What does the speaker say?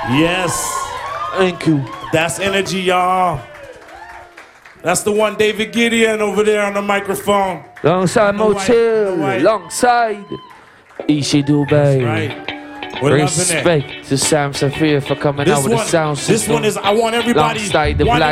Yes. Thank you. That's energy, y'all. That's the one David Gideon over there on the microphone. Alongside Motil, alongside Ishi Dubai. Right. We're Respect to Sam Safir for coming out with the sound system. This one is, I want everybody, alongside the Black